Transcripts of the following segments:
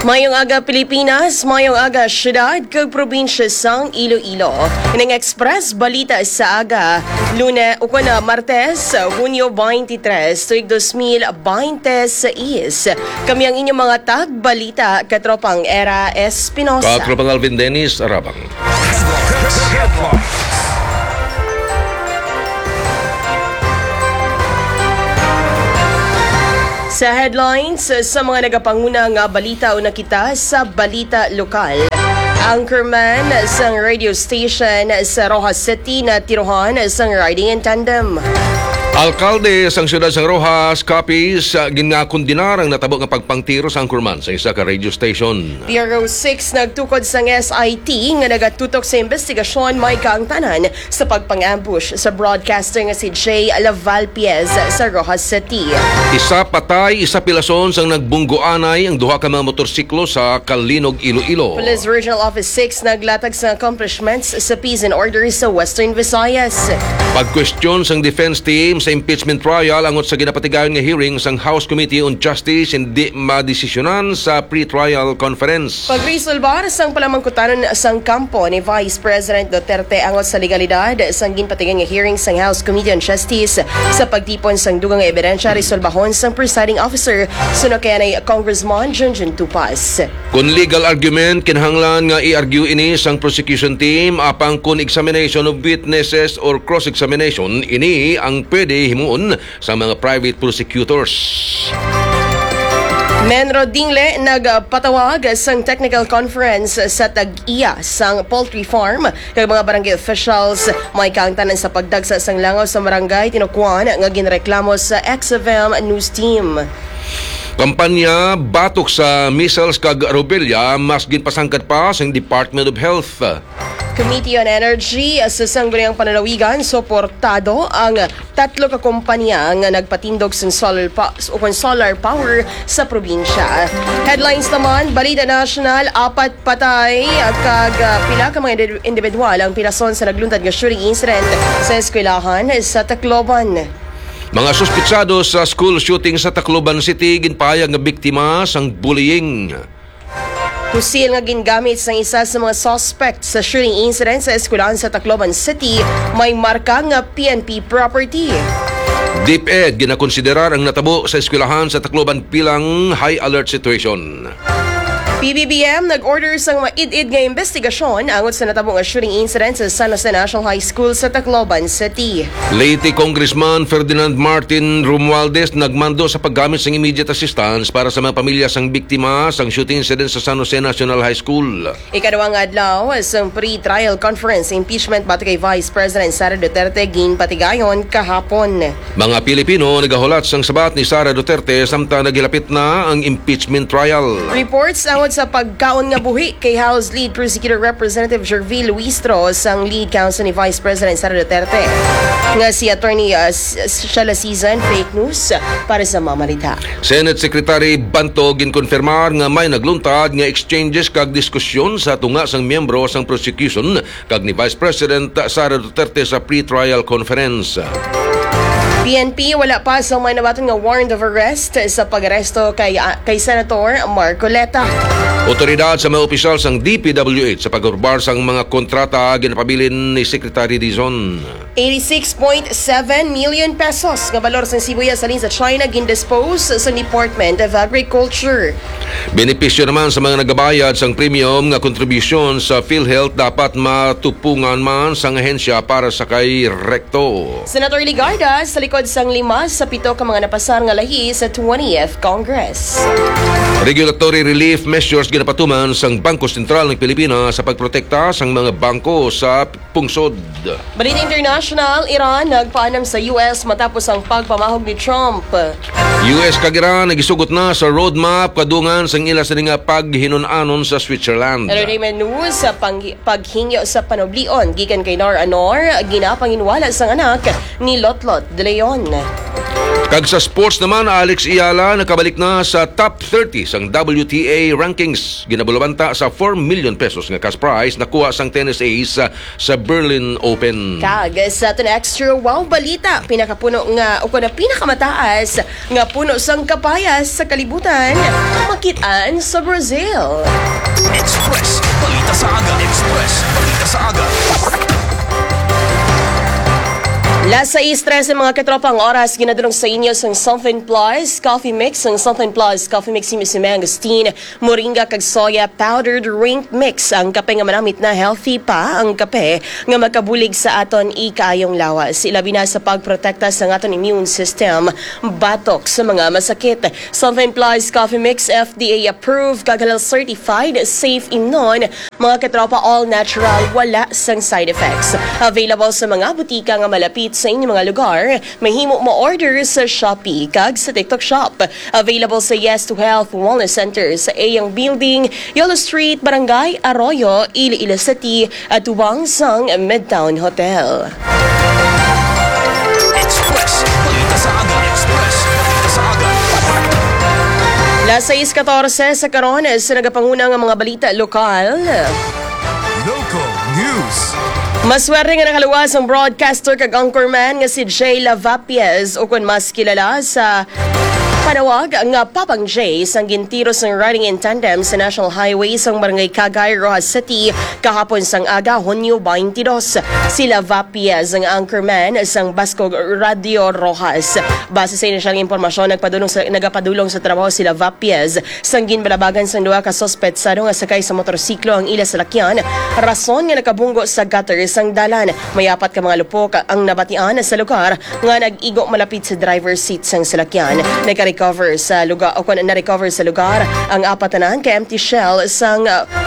Mayong aga Pilipinas, mayong aga syudad kag probinsya sang Iloilo. Inang express balita sa aga, Lunes o Martes, Hunyo 23, tuig 2026. Kami ang inyong mga tag-balita katropang Era Espinosa. Katropang Alvin Dennis Arabang. Sa headlines, sa mga nagapangunang balita o nakita sa balita lokal. Anchorman sang radio station sa Rojas City na tiruhan sang riding in tandem. Alkalde sang siyudad sang Rojas, Capiz, ginakundinar ang natabo nga pagpangtiro sa anchorman sa isa ka radio station. Bureau 6 nagtukod sang SIT nga nagatutok sa investigasyon may kaangtanan sa pagpang-ambush sa broadcaster nga si Jay Lavalpiez sa Rojas City. Isa patay, isa pilason sang nagbunggoanay ang duha ka mga motorsiklo sa Kalinog, Iloilo. Police Regional Office 6 naglatag sa accomplishments sa peace and order sa Western Visayas. Pagkwestiyon sang defense team sa impeachment trial angot sa ginapatigayon nga hearing sang House Committee on Justice hindi madesisyonan sa pre-trial conference. Pagresolbar sang palamangkutanon sang kampo ni Vice President Duterte angot sa legalidad sang ginpatigayon nga hearing sang House Committee on Justice sa pagtipon sang dugang nga ebidensya resolbahon sang presiding officer suno kaya ni Congressman Junjun Tupas. Kung legal argument kinahanglan nga i-argue ini sang prosecution team apang kung examination of witnesses or cross-examination ini ang pwede himuon sa mga private prosecutors. Menro Dingle nagpatawag sang technical conference sa Tag-iya sang poultry farm kag mga barangay officials may kaangtanan sa pagdagsa sang langaw sa barangay tinukuan nga ginreklamo sa XFM News Team. Kampanya batok sa measles kag rubella mas ginpasangkad pa sa Department of Health. Committee on Energy sa sangguniang pananawigan suportado ang tatlo ka kompanya nga nagpatindog sa solar power sa probinsya. Headlines naman, balita national, 4 patay kag pila ka mga individual ang pinason sa nagluntad nga shooting incident sa eskwelahan sa Tacloban. Mga suspitsado sa school shooting sa Tacloban City ginpahayag nga biktima sang bullying. Pusil nga gingamit sa isa sa mga suspect sa shooting incident sa eskwelahan sa Tacloban City may marka nga PNP property. DepEd ginakonsiderar ang natabo sa eskwelahan sa Tacloban bilang high alert situation. PBBM nag-order sang maid-id nga investigasyon angot sa natabo nga shooting incident sa San Jose National High School sa Tacloban City. Leyte Congressman Ferdinand Martin Romualdez nagmando sa paggamit sang immediate assistance para sa mga pamilya sang biktima sang shooting incident sa San Jose National High School. Ikaduhang adlaw sa pre-trial conference impeachment batok kay Vice President Sara Duterte ginpatigayon kahapon. Mga Pilipino nagahulat sang sabat ni Sara Duterte samtang nagilapit na ang impeachment trial. Reports angot sa pagkaon nga buhi kay House Lead Prosecutor Representative Jervil Luistro sang lead counsel ni Vice President Sara Duterte nga si Attorney Shala Season fake news para sa Mamarita. Senate Secretary Banto ginkonfirmar nga may nagluntad nga exchanges kag diskusyon sa tunga sang miyembro sang prosecution kag ni Vice President Sara Duterte sa pre-trial conference. PNP wala pa sa may nabaton nga warrant of arrest sa pag-aresto kay Senator Marcoleta. Otoridad sa mga opisyal sang DPWH sa pag-urbar sang mga kontrata ginapabilin ni Secretary Dizon. 86.7 million pesos nga balor sa sibuyas sa sa China gindispose sa Department of Agriculture. Benepisyo naman sa mga nagabayad sang premium nga kontribusyon sa PhilHealth dapat matupungan man sang ahensya para sa kay rekto. Senator Ligarda sa likod sang 5 sa 7 ka mga napasar nga lahi sa 20th Congress. Regulatory relief measures ginapatuman sang Bangko Sentral ng Pilipinas sa pagprotekta sang mga bangko sa pungsod. Balita international, Iran nagpaanam sa US matapos ang pagpamahog ni Trump. US kag Iran nagisugot na sa roadmap kadungan sang ila sa nga paghinon-anon sa Switzerland. Entertainment news sa paghingyo sa panoblion gikan kay Nor Anor ginapanginwala sang anak ni Lotlot de Leon. Kag sa sports naman, Alex Ayala nakabalik na sa top 30 sang WTA rankings. Ginabulabanta sa 4 million pesos nga cash prize nakuha sang tennis ace sa Berlin Open. Kag sa aton extra wow balita, pinakapuno nga o kuna pinakamataas nga puno sang kapayas sa kalibutan makitaan sa Brazil. Express, balita sa aga. Express, balita sa aga. Las 6:13 mga katropang oras ginadulong sa inyo sang Something Plus Coffee Mix. Ang Something Plus Coffee Mix si mangosteen, moringa kag soya powdered drink mix. Ang kape nga manamit na healthy pa ang kape nga makabulig sa aton ikayong lawas. Ilabi na sa pagprotekta sa aton immune system batok sa mga masakit. Something Plus Coffee Mix FDA approved kag halal certified safe inon. Mga katropa all natural, wala sang side effects. Available sa mga butika nga malapit sa inyong mga lugar. Mahimo mo order sa Shopee kag sa TikTok Shop. Available sa Yes to Health Wellness Center sa Ayang Building, Yolo Street, Barangay Arroyo, Iloilo City at Tuwang sang Midtown Hotel. Express, balita sa aga. Express, balita sa aga. Las 6:14 sa karon sa nagapangunang mga balita lokal. Local news. Maswerte nga nakaluwas ang broadcaster kag anchorman nga si Jay Lavapiez o kung mas kilala sa panawag nga Papang Jay sang gintiros ng riding in tandem sa National Highway sang Barangay Cagay, Rojas City kahapon sang aga, Hunyo 22. Si Lavapiez ang anchorman sang Bascog Radio Rojas. Base sa inisyang impormasyon, nagapadulong sa trabaho si Lavapiez sang ginbalabagan sang duha ka sospetsado nga sakay sa motorsiklo ang ila sa lakyan. Rason nga nakabunggo sa gutter sang dalan. May 4 ka mga lupok ang nabatian sa lugar nga nag-igo malapit sa driver's seat sang salakyan. Na-recover sa lugar ang apatanan kay empty shell sang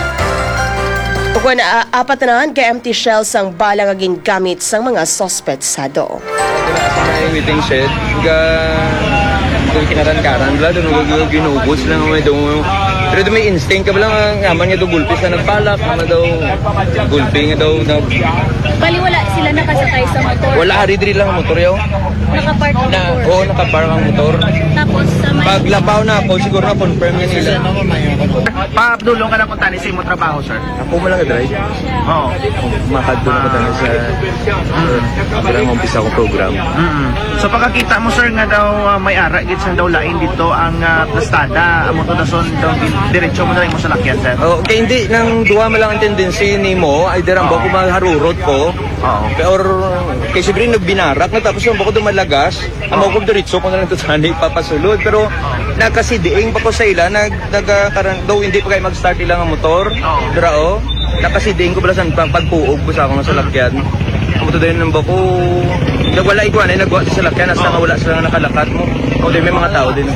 empty shell sang bala nga gingamit sang mga sospetsado. Sa waiting shed, doon kinaran-karan bla, doon ginubos lang may doon. Pero may instinct ka ba lang, aman nga daw gulpis na nagbalak, aman daw gulpi nga daw. Baliwala sila nakasakay sa motor. Wala, hari-diri lang ang motor yaw. Nakapark ang motor. Oo, nakapark ang motor. Tapos sa may... Paglabaw na ako, siguro na confirm nga nila. Padulong ka na kung tani sa imong trabaho, sir. Ako mo lang i-drive. Oo. Makadulong ko tani sa... Ako lang umpisa akong program. So pagkakita mo, sir, nga daw may ara, gitsan daw lain dito ang plastada, ang motodason daw diretso mo na rin mo sa lakyan, sir. Oh, kaya hindi, nang duwa mo lang ang tendency ni mo, either ang bako maharurot ko, or kay siguro nagbinarak na tapos yung bako dumalagas, ang bako diretso ko na lang ito sana ipapasulod. Pero nakasidiing pa ko sa ila, daw hindi pa kayo mag-start ilang ang motor, pero nakasidiing ko pala sa pagpuog ko sa akong sa lakyan. Ang motor din ng bako, nagwala iguan ay nagwa sa lakyan, nasa nga wala sila nakalakat mo. O may mga tao din.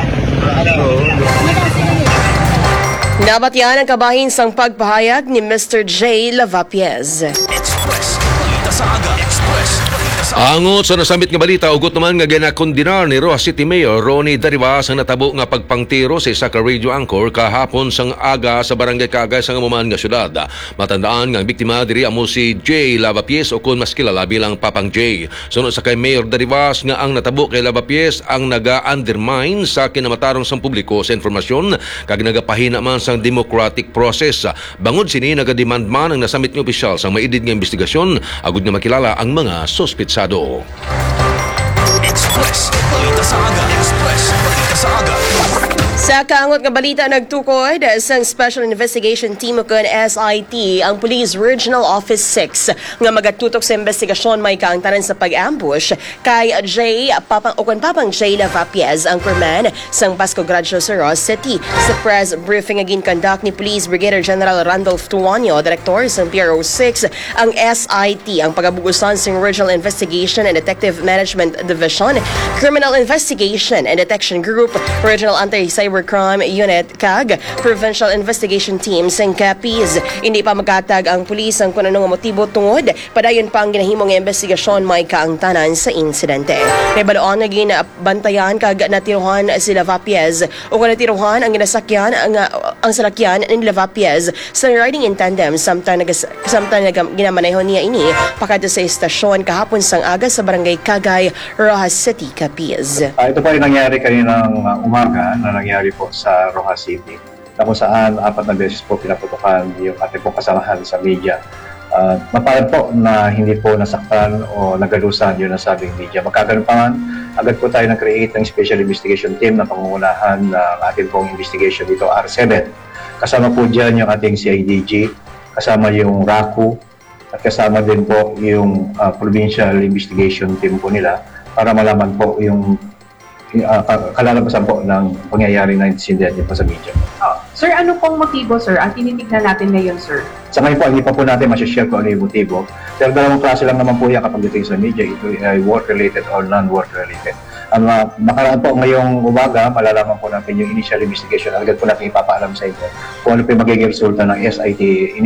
Nabatian ang kabahin sang pagpahayag ni Mr. J. Lavapiez. Express, balita sa aga. Express, balita sa aga. Angot sa nasambit nga balita, ugot naman nga ginakondinar ni Rojas City Mayor Ronnie Darivas ang natabo nga pagpangtiro sa isa ka radio anchor kahapon sang aga sa Barangay Cagay sa Ngamuman nga syudad. Matandaan nga ang biktima diri amo si J. Lavapiez o kun mas kilala bilang Papang J. Sunod sa kay Mayor Darivas nga ang natabo kay Lavapiez ang naga-undermine sa kinamatarong sang publiko sa informasyon kag nagapahina man sang democratic process. Bangod sini nagademand man ang nasambit nga opisyal sa maidid nga investigasyon agud nga makilala ang mga sospetsado. Express, balita sa aga. Express, balita sa aga. Sa kaangot nga balita nagtukod sang Special Investigation Team o kun SIT ang Police Regional Office 6 nga magatutok sa investigasyon may kaangtanan sa pag-ambush kay Papang J. Lavapiez ang anchorman sang Basco Gracio sa Ross City. Sa press briefing nga ginconduct ni Police Brigadier General Randolph Tuanyo, Director sang PRO 6, ang SIT ang pagabugusan sang Regional Investigation and Detective Management Division, Criminal Investigation and Detection Group, Regional Anti-Cybercrime Unit kag Provincial Investigation Team sang Capiz. Hindi pa magkatag ang pulis ang kung anong motibo tungod padayon pa ang ginahimong investigasyon may kaangtanan sa insidente. Nabaloon nga ginabantayan kag natiruhan si Lavapiez o kung natiruhan ang ginasakyan ang ang salakyan ni Lavapiez sa riding in tandem samtang ginamaneho niya ini pakadto sa estasyon kahapon sang aga sa barangay Cagay, Rojas City, Capiz. Ito po ay nangyari kaninang umaga na nangyari po sa Rojas City na kung saan 4 na beses po pinaputukan yung ating pong kasamahan sa media. Mapalad po na hindi po nasaktan o nagalusan yung nasabing media. Magkakaroon pa man, agad po tayo nag-create ng special investigation team na pangungunahan ng ating pong investigation dito, R7. Kasama po dyan yung ating CIDG, kasama yung RACU, at kasama din po yung provincial investigation team po nila para malaman po yung kalalabasan po ng pangyayari na insidente po sa media. Sir, ano pong motibo, sir? Ang tinitignan natin ngayon, sir. Sa ngayon po, hindi pa po natin masashare kung ano yung motibo. Pero dalawang klase lang naman po yan kapag dating sa media. Ito ay work-related or non-work-related. Ang nakaraan po ngayong umaga, malalaman po natin yung initial investigation. Agad po natin ipapaalam sa inyo kung ano po yung magiging resulta ng SIT